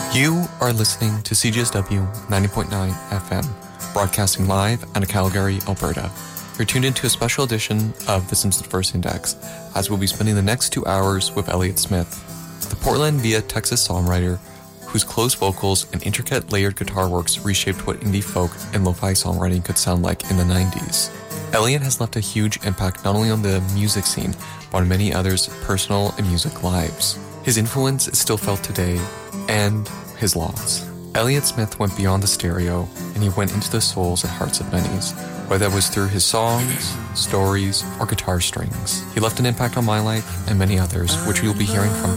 You are listening to CJSW 90.9 FM, broadcasting live out of Calgary, Alberta. You're tuned into a special edition of the Simpsons First Index, as we'll be spending the next 2 hours with Elliott Smith, the Portland via Texas songwriter whose close vocals and intricate layered guitar works reshaped what indie folk and lo-fi songwriting could sound like in the 90s. Elliott has left a huge impact not only on the music scene, but on many others' personal and music lives. His influence is still felt today, and his loss. Elliott Smith went beyond the stereo, and he went into the souls and hearts of many, whether that was through his songs, stories, or guitar strings. He left an impact on my life and many others, which we will be hearing from